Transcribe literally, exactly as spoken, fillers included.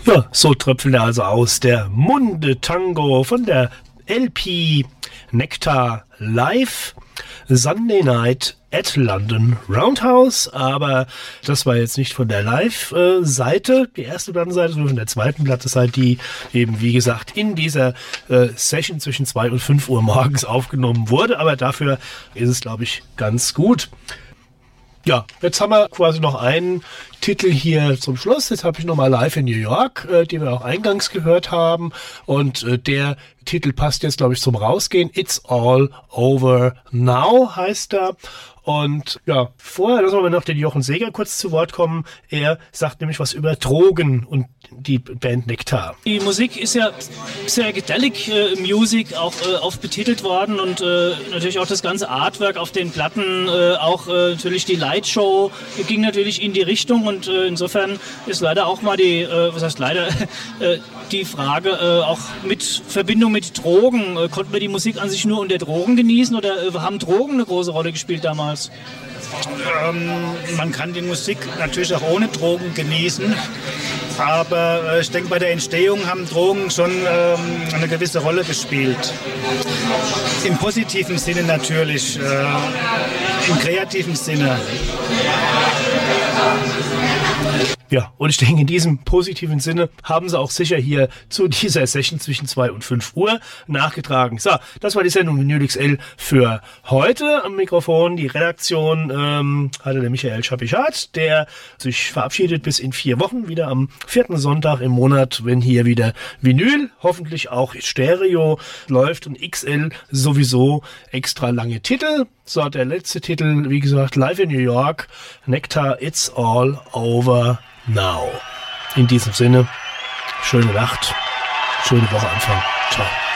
Ja, so tröpfeln er also aus. Der Munde Tango von der L P Nectar Live Sunday Night at London Roundhouse, aber das war jetzt nicht von der Live-Seite, die erste Plattenseite, sondern von der zweiten Plattenseite, die eben, wie gesagt, in dieser äh, Session zwischen zwei und fünf Uhr morgens aufgenommen wurde, aber dafür ist es, glaube ich, ganz gut. Ja, jetzt haben wir quasi noch einen Titel hier zum Schluss. Jetzt habe ich nochmal Live in New York, äh, den wir auch eingangs gehört haben. Und äh, der Titel passt jetzt, glaube ich, zum Rausgehen. It's All Over Now heißt er. Und ja, vorher lassen wir noch den Jochen Seeger kurz zu Wort kommen. Er sagt nämlich was über Drogen und die Band Nectar. Die Musik ist ja Psychedelic äh, Music auch äh, oft betitelt worden und äh, natürlich auch das ganze Artwork auf den Platten, äh, auch äh, natürlich die Lightshow ging natürlich in die Richtung und äh, insofern ist leider auch mal die, äh, was heißt leider, äh, die Frage äh, auch mit Verbindung mit Drogen. Äh, konnten wir die Musik an sich nur unter Drogen genießen oder äh, haben Drogen eine große Rolle gespielt damals? Ähm, man kann die Musik natürlich auch ohne Drogen genießen, aber äh, ich denke, bei der Entstehung haben Drogen schon ähm, eine gewisse Rolle gespielt. Im positiven Sinne natürlich, äh, im kreativen Sinne. Ja, und ich denke, in diesem positiven Sinne haben sie auch sicher hier zu dieser Session zwischen zwei und fünf Uhr nachgetragen. So, das war die Sendung Vinyl X L für heute. Am Mikrofon die Redaktion ähm, hatte der Michael Schapichat, der sich verabschiedet bis in vier Wochen, wieder am vierten Sonntag im Monat, wenn hier wieder Vinyl, hoffentlich auch Stereo läuft und X L sowieso extra lange Titel. So, der letzte Titel, wie gesagt, Live in New York, Nectar, It's All Over Now. In diesem Sinne, schöne Nacht, schöne Woche Anfang. Ciao.